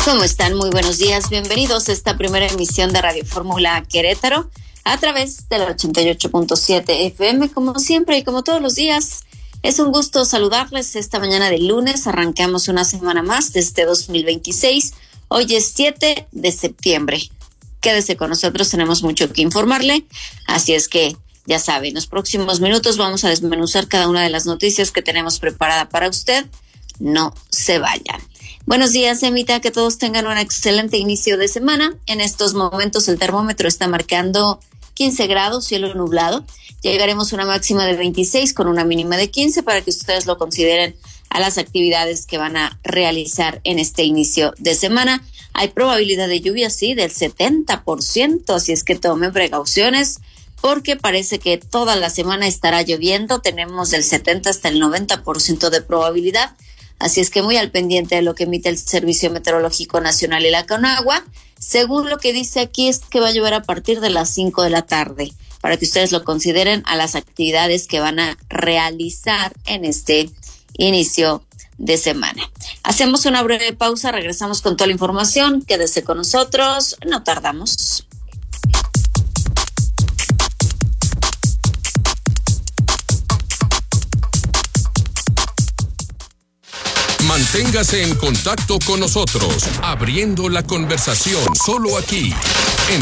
¿Cómo están? Muy buenos días. Bienvenidos a esta primera emisión de Radio Fórmula Querétaro a través del 88.7 FM. Como siempre y como todos los días, es un gusto saludarles esta mañana de lunes. Arrancamos una semana más de este 2026. Hoy es 7 de septiembre. Quédese con nosotros, tenemos mucho que informarle. Así es que, ya saben, en los próximos minutos vamos a desmenuzar cada una de las noticias que tenemos preparada para usted. No se vayan. Buenos días, Emita, que todos tengan un excelente inicio de semana. En estos momentos el termómetro está marcando 15 grados, cielo nublado. Llegaremos a una máxima de 26 con una mínima de 15 para que ustedes lo consideren a las actividades que van a realizar en este inicio de semana. Hay probabilidad de lluvia, sí, del 70%, así es que tomen precauciones porque parece que toda la semana estará lloviendo. Tenemos del 70 hasta el 90% de probabilidad. Así es que muy al pendiente de lo que emite el Servicio Meteorológico Nacional y la Conagua. Según lo que dice aquí es que va a llover a partir de las 5 de la tarde, para que ustedes lo consideren a las actividades que van a realizar en este inicio de semana. Hacemos una breve pausa, regresamos con toda la información. Quédese con nosotros, no tardamos. Manténgase en contacto con nosotros, abriendo la conversación solo aquí, en